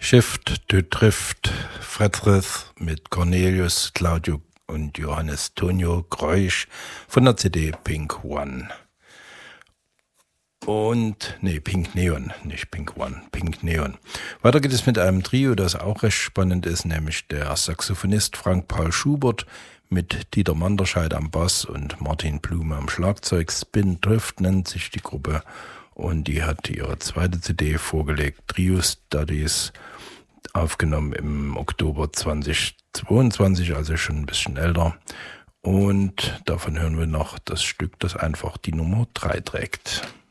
Shift to Drift, Frederith mit Cornelius, Claudio und Johannes Tonio Greusch von der CD Pink One. Pink Neon, nicht Pink One, Pink Neon. Weiter geht es mit einem Trio, das auch recht spannend ist, nämlich der Saxophonist Frank Paul Schubert mit Dieter Manderscheid am Bass und Martin Blume am Schlagzeug. Spin Drift nennt sich die Gruppe und die hat ihre zweite CD vorgelegt, Trio Studies, aufgenommen im Oktober 2022, also schon ein bisschen älter. Und davon hören wir noch das Stück, das einfach die Nummer 3 trägt.